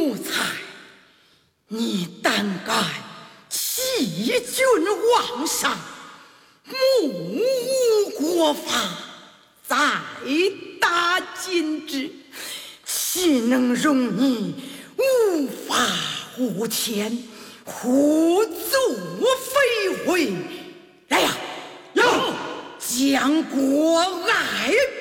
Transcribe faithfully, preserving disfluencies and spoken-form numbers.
奴才，你胆敢欺君罔上，目无国法，再打今之，岂能容你无法无天，胡作非为？来呀， 有将国爱